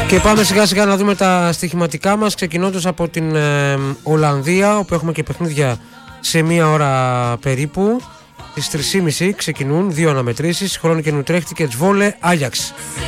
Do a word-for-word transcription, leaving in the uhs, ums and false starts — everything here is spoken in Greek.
Και πάμε σιγά σιγά να δούμε τα στοιχηματικά μας, ξεκινώντας από την ε, Ολλανδία, όπου έχουμε και παιχνίδια σε μία ώρα περίπου. Στις τρεις και μισή ξεκινούν δύο αναμετρήσεις, Χρόνικεν Ουτρέχτη και Τσβόλε Άγιαξ.